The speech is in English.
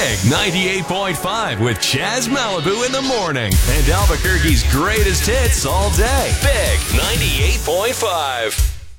Big 98.5 with Chaz Malibu in the morning. And Albuquerque's greatest hits all day. Big 98.5.